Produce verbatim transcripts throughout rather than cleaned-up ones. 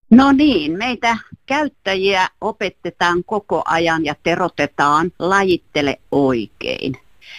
No niin, meitä käyttäjiä opetetaan koko ajan ja terotetaan lajittele oikein.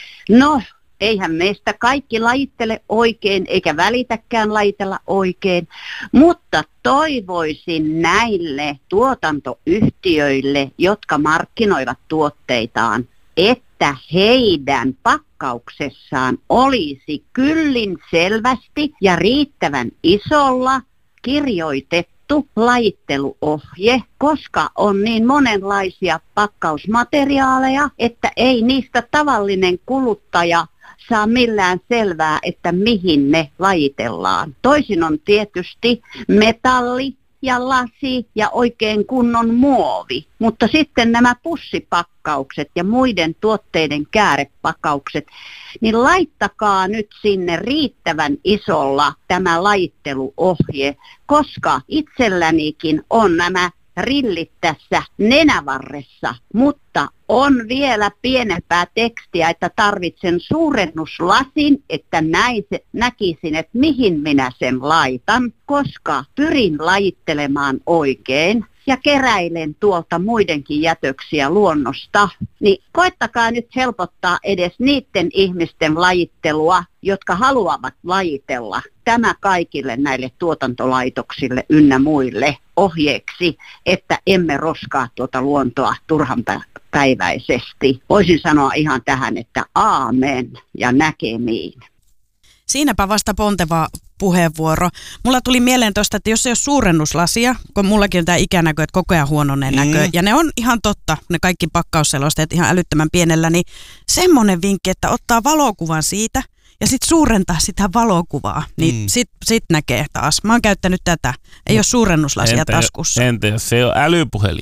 No, eihän meistä kaikki lajittele oikein eikä välitäkään lajitella oikein, mutta toivoisin näille tuotantoyhtiöille, jotka markkinoivat tuotteitaan, että heidän pakkauksessaan olisi kyllin selvästi ja riittävän isolla kirjoitettu lajitteluohje, koska on niin monenlaisia pakkausmateriaaleja, että ei niistä tavallinen kuluttaja saa millään selvää, että mihin ne lajitellaan. Toisin on tietysti metalli ja lasi ja oikein kunnon muovi, mutta sitten nämä pussipakkaukset ja muiden tuotteiden käärepakkaukset, niin laittakaa nyt sinne riittävän isolla tämä lajitteluohje, koska itsellänikin on nämä rillit tässä nenävarressa, mutta on vielä pienempää tekstiä, että tarvitsen suurennuslasin, että näin se, näkisin, että mihin minä sen laitan, koska pyrin lajittelemaan oikein ja keräilen tuolta muidenkin jätöksiä luonnosta, niin koettakaa nyt helpottaa edes niiden ihmisten lajittelua, jotka haluavat lajitella. Tämä kaikille näille tuotantolaitoksille ynnä muille ohjeeksi, että emme roskaa tuota luontoa turhan päiväisesti. Voisin sanoa ihan tähän, että aamen ja näkemiin. Siinäpä vasta ponteva puheenvuoro. Mulla tuli mieleen tuosta, että jos ei ole suurennuslasia, kun mullakin on tämä ikänäkö, että koko ajan huononeen mm. näkö, ja ne on ihan totta, ne kaikki pakkausselosteet ihan älyttömän pienellä, niin semmoinen vinkki, että ottaa valokuvan siitä, ja sitten suurentaa sitä valokuvaa, niin mm. sit, sit näkee taas. Mä oon käyttänyt tätä. Ei no, ole suurennuslasia entä taskussa. Entä jos se on älypuhelin?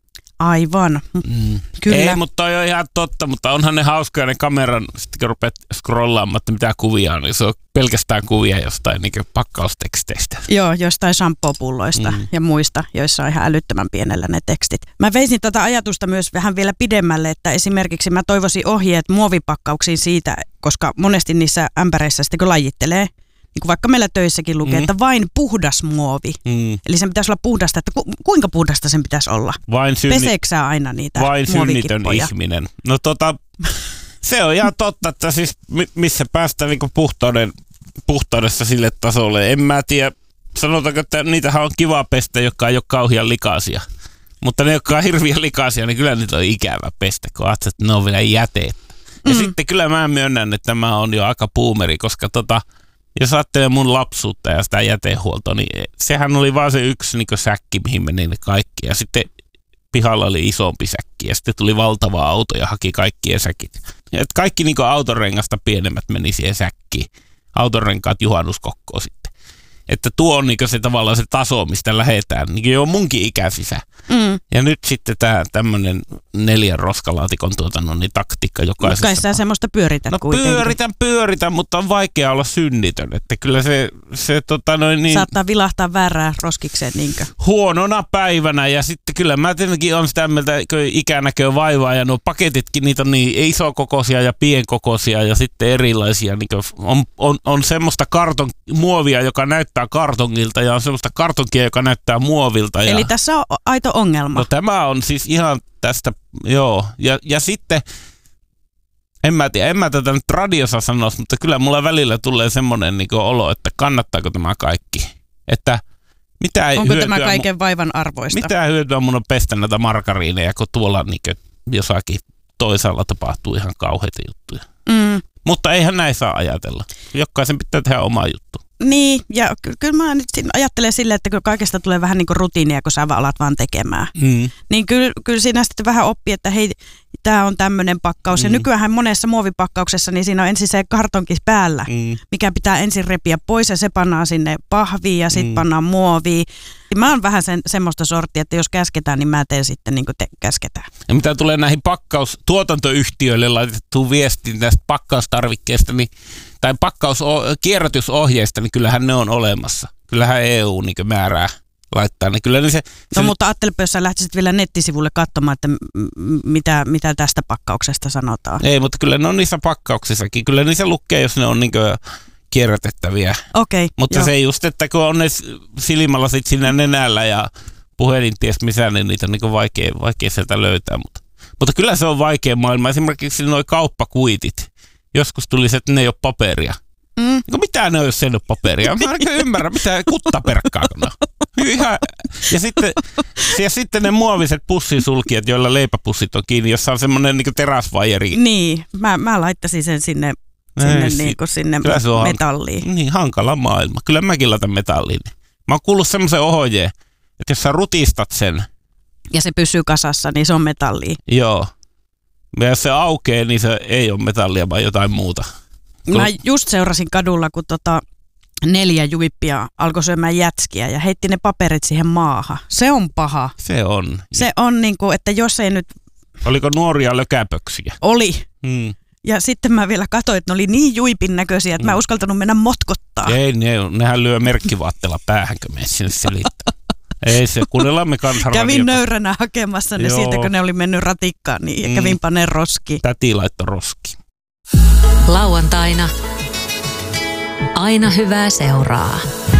Aivan. Mm. Kyllä. Ei, mutta toi on ihan totta, mutta onhan ne hauskaa ne kameran, sitten kun rupeat scrollaamaan, että mitä kuvia on, niin se on pelkästään kuvia jostain niin pakkausteksteistä. Joo, jostain shampoo-pulloista mm. ja muista, joissa on ihan älyttömän pienellä ne tekstit. Mä veisin tätä ajatusta myös vähän vielä pidemmälle, että esimerkiksi mä toivoisin ohjeet muovipakkauksiin siitä, koska monesti niissä ämpäreissä sitten kun lajittelee, niin kuin vaikka meillä töissäkin lukee, mm. että vain puhdas muovi. Mm. Eli sen pitäisi olla puhdasta, että ku, kuinka puhdasta sen pitäisi olla? Vain synni... Peseekö sä aina niitä vain synnitön ihminen. No tota, se on ihan totta, että siis missä päästään niinku puhtauden, puhtaudessa sille tasolle. En mä tiedä, sanotaanko, että niitähän on kiva pestä, jotka ei ole kauhean likaisia. Mutta ne, jotka on hirveän likaisia, niin kyllä niitä on ikävä pestä, kun ajattelet, että ne on vielä jäteet. Ja mm. sitten kyllä mä myönnän, että tämä on jo aika puumeri, koska tota... Jos ajattelee mun lapsuutta ja sitä jätehuoltoa, niin sehän oli vaan se yksi niin säkki, mihin meni ne kaikki. Ja sitten pihalla oli isompi säkki ja sitten tuli valtava auto ja haki kaikkien säkit. Ja et kaikki niin autorengasta pienemmät meni siihen säkkiin. Autorenkaat juhannuskokkoon sitten. Että tuo on niin se tavallaan se taso, mistä lähdetään. Niin jo munkin ikäisisä. Mm. Ja nyt sitten tämä tämmöinen neljän roskalaatikon tuotannon niin taktiikka jokaisessa. Kai sä semmoista pyörität no, kuitenkin. pyöritän, pyöritän, mutta on vaikea olla synnitön. Että kyllä se, se tota noin niin... Saattaa vilahtaa väärään roskikseen niinkö? Huonona päivänä ja sitten kyllä mä tietenkin on sitä mieltä, kun ikänäkö vaivaa ja nuo paketitkin, niitä on niin isokokoisia ja pienkokoisia ja sitten erilaisia. Niin on, on, on semmoista karton, muovia, joka näyttää kartongilta ja on semmoista kartonkia, joka näyttää muovilta. Eli ja... tässä on aito ongelma. No tämä on siis ihan tästä, joo. Ja, ja sitten, en mä tiedä, en mä tätä nyt radiossa sanoisi, mutta kyllä mulla välillä tulee semmoinen niin kuin olo, että kannattaako tämä kaikki. Että mitä ei Onko hyötyä, tämä kaiken vaivan arvoista? Mitä hyötyä mun on pestä näitä margariineja, kun tuolla niin kuin jossakin toisaalla tapahtuu ihan kauheita juttuja. Mm. Mutta eihän näin saa ajatella. Jokaisen pitää tehdä oma juttu. Niin, ja ky- kyllä mä nyt ajattelen silleen, että kun kaikesta tulee vähän niin kuin rutiinia, kun sä vaan alat vaan tekemään. Mm. Niin kyllä, kyllä siinä sitten vähän oppii, että hei, tää on tämmöinen pakkaus. Mm. Ja nykyään monessa muovipakkauksessa, niin siinä on ensin se kartonki päällä, mm. mikä pitää ensin repiä pois ja se pannaan sinne pahviin ja sitten mm. pannaan muoviin. Mä oon vähän sen, semmoista sorttia, että jos käsketään, niin mä teen sitten niin kuin te käsketään. Ja mitä tulee näihin pakkaus, tuotantoyhtiöille laitettuun viestiin tästä pakkaustarvikkeesta, niin, tai pakkaus, kierrätysohjeista, niin kyllähän ne on olemassa. Kyllähän E U niin määrää laittaa ne. Kyllä niin se, no se, mutta ajattelepa, jos sä lähtisit vielä nettisivulle katsomaan, että m- mitä, mitä tästä pakkauksesta sanotaan. Ei, mutta kyllä ne on niissä pakkauksissakin. Kyllä niissä lukee, jos ne on niin kierrätettäviä. Okei. Okay, Mutta joo. Se just, että kun on ne silmälasit siinä nenällä ja puhelin ties missä, niin niitä on niin vaikea, vaikea sieltä löytää. Mutta, mutta kyllä se on vaikea maailma. Esimerkiksi nuo kauppakuitit. Joskus tuli se, että ne ei ole paperia. Mm. Niin mitä ne on, jos ei ole paperia? Mä en ymmärrä, mitä kuttaperkkaako ne on. Ihan. Ja sitten, ja sitten ne muoviset pussisulkijat, joilla leipäpussit on kiinni, jossa on semmoinen niin teräsvajeri. Niin, mä, mä laittaisin sen sinne, sinne, ei, niin kuin sinne metalliin. Han, niin, hankala maailma. Kyllä mäkin laitan metalliin. Mä oon kuullut semmoisen ohjeen, että jos sä rutistat sen. Ja se pysyy kasassa, niin se on metallia. Joo. Ja jos se aukeaa, niin se ei ole metallia, vaan jotain muuta. Kun... Mä just seurasin kadulla, kun tota neljä juippia alkoi syömään jätskiä ja heitti ne paperit siihen maahan. Se on paha. Se on. Se on niin kuin, että jos ei nyt... Oliko nuoria lökäpöksiä? Oli. Hmm. Ja sitten mä vielä katsoin, että ne oli niin juipin näköisiä, että hmm. mä en uskaltanut mennä motkottaa. Ei, ne, nehän lyö merkkivaatteella päähänkö me sinne selittää. Ei se, kuunnellaan me kanssa Kävin nöyränä hakemassa ne Joo. siitä, kun ne oli mennyt ratikkaan, niin mm. kävin paneen roskiin. Täti laittoi roskiin. Lauantaina aina hyvää seuraa.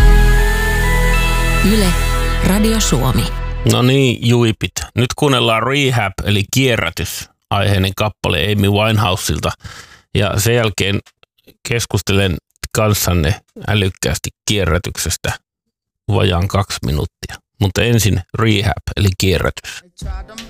Yle, Radio Suomi. No niin, juipit. Nyt kuunnellaan Rehab, eli kierrätys, aiheinen kappale Amy Winehouselta. Ja sen jälkeen keskustelen kanssanne älykkäästi kierrätyksestä vajaan kaksi minuuttia. Mutta ensin Rehab, eli kierrätys.